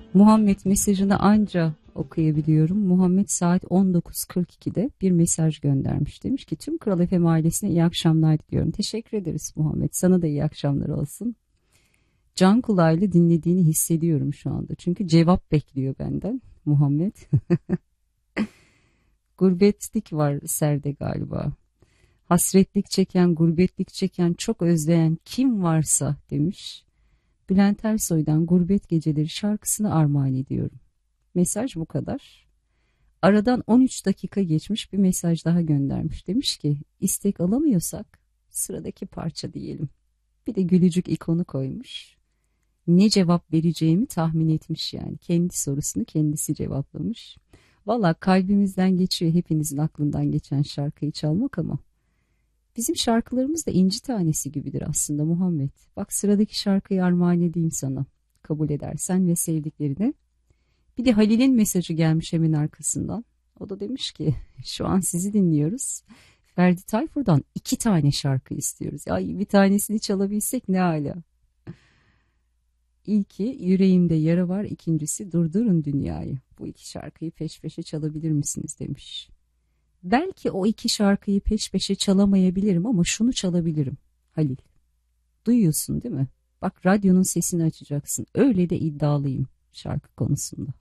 Muhammed mesajını anca okuyabiliyorum. Muhammed saat 19.42'de bir mesaj göndermiş. Demiş ki tüm Kral FM ailesine iyi akşamlar diliyorum. Teşekkür ederiz Muhammed. Sana da iyi akşamlar olsun. Can kulağıyla dinlediğini hissediyorum şu anda. Çünkü cevap bekliyor benden Muhammed. Gurbetlik var serde galiba. Hasretlik çeken, gurbetlik çeken, çok özleyen kim varsa demiş. Bülent Ersoy'dan Gurbet Geceleri şarkısını armağan ediyorum. Mesaj bu kadar. Aradan 13 dakika geçmiş, bir mesaj daha göndermiş. Demiş ki istek alamıyorsak sıradaki parça diyelim. Bir de gülücük ikonu koymuş. Ne cevap vereceğimi tahmin etmiş yani. Kendi sorusunu kendisi cevaplamış. Valla kalbimizden geçiyor hepinizin aklından geçen şarkıyı çalmak ama bizim şarkılarımız da inci tanesi gibidir aslında Muhammed. Bak sıradaki şarkıyı armağan edeyim sana. Kabul edersen ve sevdiklerine. Bir de Halil'in mesajı gelmiş hemen arkasından. O da demiş ki şu an sizi dinliyoruz. Ferdi Tayfur'dan 2 tane şarkı istiyoruz. Ay bir tanesini çalabilsek ne âlâ. İlki yüreğimde yara var, ikincisi durdurun dünyayı. Bu 2 şarkıyı peş peşe çalabilir misiniz demiş. Belki o 2 şarkıyı peş peşe çalamayabilirim ama şunu çalabilirim Halil. Duyuyorsun değil mi? Bak radyonun sesini açacaksın. Öyle de iddialıyım şarkı konusunda.